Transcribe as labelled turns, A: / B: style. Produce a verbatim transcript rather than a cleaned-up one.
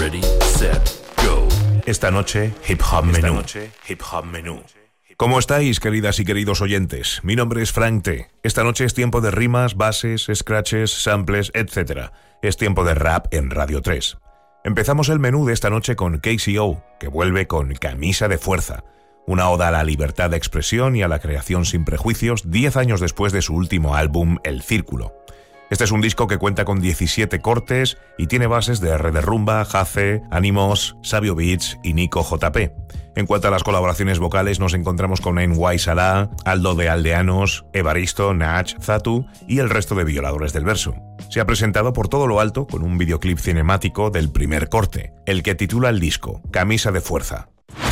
A: Ready, set, go.
B: Esta noche, Hip Hop Menú. Esta noche, Hip Hop Menú. ¿Cómo estáis, queridas y queridos oyentes? Mi nombre es Frank T. Esta noche es tiempo de rimas, bases, scratches, samples, etcétera. Es tiempo de rap en Radio tres. Empezamos el menú de esta noche con K C O, que vuelve con Camisa de Fuerza, una oda a la libertad de expresión y a la creación sin prejuicios diez años después de su último álbum, El Círculo. Este es un disco que cuenta con diecisiete cortes y tiene bases de R de Rumba, Jace, Ánimos, Sabio Beats y Nico J P. En cuanto a las colaboraciones vocales, nos encontramos con N Y Salah, Aldo de Aldeanos, Evaristo, Nach, Zatu y el resto de violadores del verso. Se ha presentado por todo lo alto con un videoclip cinemático del primer corte, el que titula el disco, Camisa de Fuerza.